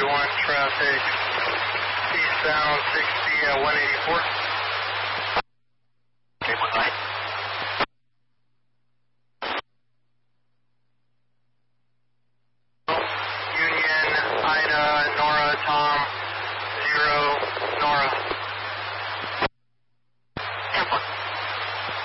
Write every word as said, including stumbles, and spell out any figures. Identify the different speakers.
Speaker 1: thirty-one, traffic eastbound sixty at one eighty-four. Okay, one nine. Union, Ida, Nora, Tom, zero, Nora.